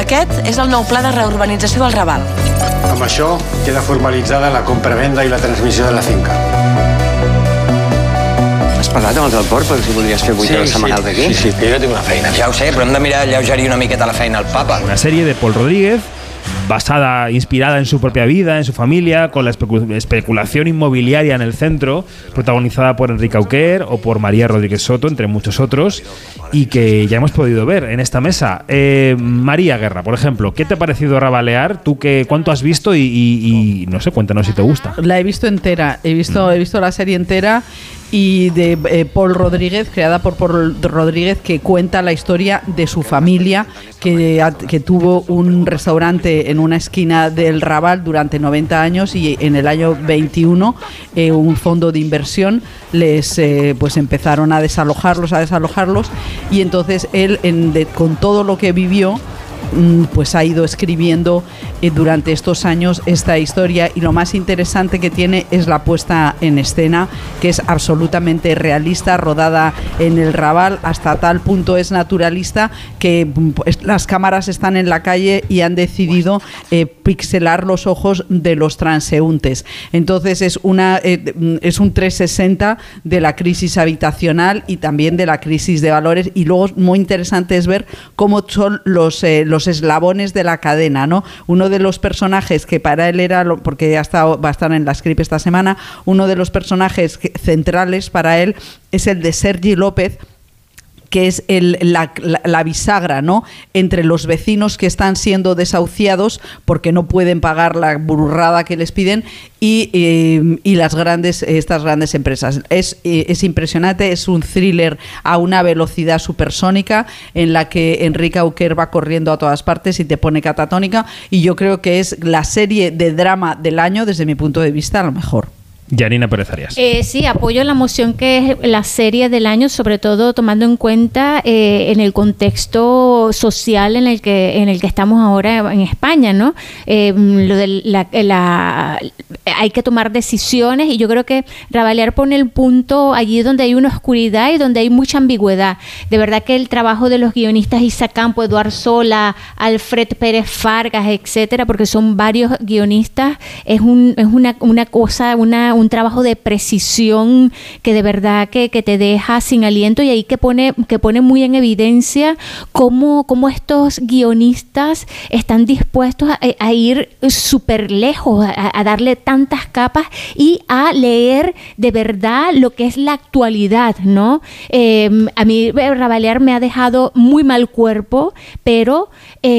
Aquest és el nou pla de reurbanització del Raval. Amb això queda formalitzada la compra-venda i la transmissió de la finca. Has parlat amb els del port per si podries fer 8 hores setmanals aquí? Sí, jo ja tinc una feina. Ja ho sé, però hem de mirar alleugerir una miqueta la feina al papa. Una serie de Pol Rodríguez inspirada en su propia vida, en su familia, con la especulación inmobiliaria en el centro, protagonizada por Enrique Auquer o por María Rodríguez Soto, entre muchos otros, y que ya hemos podido ver en esta mesa. María Guerra, por ejemplo, ¿qué te ha parecido Rabalear? ¿Tú cuánto has visto y no sé, cuéntanos si te gusta? La he visto entera, he visto la serie entera, y de Pol Rodríguez, creada por Pol Rodríguez, que cuenta la historia de su familia, que tuvo un restaurante en una esquina del Raval durante 90 años, y en el año 21 un fondo de inversión les pues empezaron a desalojarlos, y entonces él, con todo lo que vivió, pues ha ido escribiendo durante estos años esta historia, y lo más interesante que tiene es la puesta en escena, que es absolutamente realista, rodada en el Raval, hasta tal punto es naturalista que las cámaras están en la calle y han decidido pixelar los ojos de los transeúntes. Entonces es un 360 de la crisis habitacional y también de la crisis de valores, y luego muy interesante es ver cómo son los eslabones de la cadena, ¿no? Uno de los personajes que para él era, porque va a estar en la script esta semana, uno de los personajes centrales para él es el de Sergi López, que es la bisagra, ¿no?, entre los vecinos que están siendo desahuciados porque no pueden pagar la burrada que les piden y estas grandes empresas. Es impresionante, es un thriller a una velocidad supersónica en la que Enrique Auquer va corriendo a todas partes y te pone catatónica, y yo creo que es la serie de drama del año, desde mi punto de vista, a lo mejor. Yanina Pérez Arias. Sí, apoyo la moción que es la serie del año, sobre todo tomando en cuenta en el contexto social en el que estamos ahora en España, ¿no? Lo de hay que tomar decisiones, y yo creo que Rabalear pone el punto allí donde hay una oscuridad y donde hay mucha ambigüedad. De verdad que el trabajo de los guionistas Isa Campo, Eduard Sola, Alfred Pérez Fargas, etcétera, porque son varios guionistas, es una cosa, un trabajo de precisión que de verdad que te deja sin aliento, y ahí que pone muy en evidencia cómo estos guionistas están dispuestos a ir súper lejos, a darle tantas capas y a leer de verdad lo que es la actualidad, ¿no? A mí Rabalear me ha dejado muy mal cuerpo, pero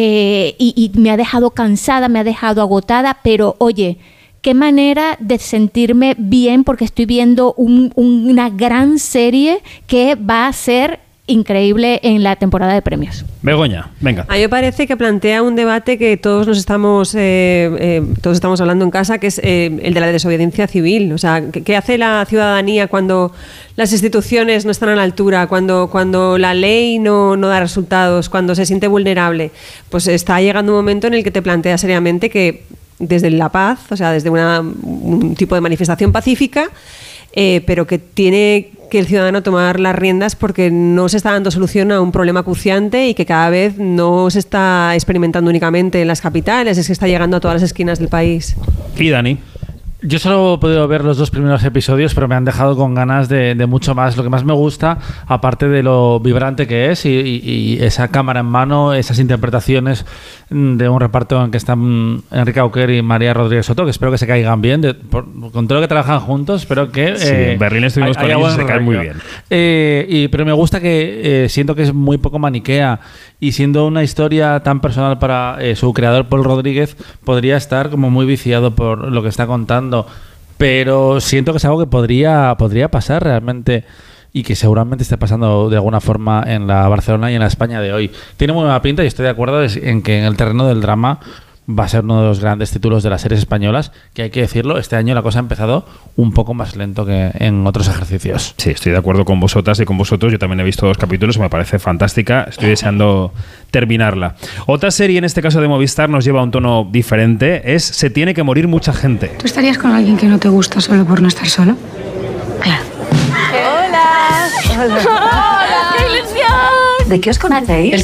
y me ha dejado cansada, me ha dejado agotada, pero oye, qué manera de sentirme bien, porque estoy viendo una gran serie que va a ser increíble en la temporada de premios. Begoña, venga. A mí me parece que plantea un debate que todos estamos hablando en casa, que es el de la desobediencia civil. O sea, ¿qué hace la ciudadanía cuando las instituciones no están a la altura, cuando la ley no da resultados, cuando se siente vulnerable? Pues está llegando un momento en el que te plantea seriamente que desde la paz, o sea, desde un tipo de manifestación pacífica, pero que tiene que el ciudadano tomar las riendas, porque no se está dando solución a un problema acuciante y que cada vez no se está experimentando únicamente en las capitales, es que está llegando a todas las esquinas del país. Y Dani. Yo solo he podido ver los 2 primeros episodios, pero me han dejado con ganas de mucho más. Lo que más me gusta, aparte de lo vibrante que es y esa cámara en mano, esas interpretaciones de un reparto en que están Enrique Auquer y María Rodríguez Soto, que espero que se caigan bien. Con todo lo que trabajan juntos, espero que... Sí, en Berlín estuvimos con ellos y se caen muy bien. Pero me gusta que siento que es muy poco maniquea, y siendo una historia tan personal para su creador, Pol Rodríguez, podría estar como muy viciado por lo que está contando, pero siento que es algo que podría pasar realmente, y que seguramente esté pasando de alguna forma en la Barcelona y en la España de hoy. Tiene muy buena pinta, y estoy de acuerdo en que en el terreno del drama va a ser uno de los grandes títulos de las series españolas, que hay que decirlo, este año la cosa ha empezado un poco más lento que en otros ejercicios. Sí, estoy de acuerdo con vosotras y con vosotros. Yo también he visto 2 capítulos y me parece fantástica. Estoy deseando terminarla. Otra serie, en este caso de Movistar, nos lleva a un tono diferente. Es Se tiene que morir mucha gente. ¿Tú estarías con alguien que no te gusta solo por no estar solo? Claro. ¡Hola! ¡Hola! ¡Qué ilusión! ¿De qué os conocéis?